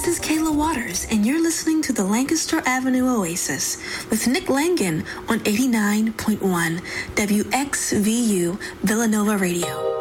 This is Kayla Waters, and you're listening to the Lancaster Avenue Oasis with Nick Langan on 89.1 WXVU Villanova Radio.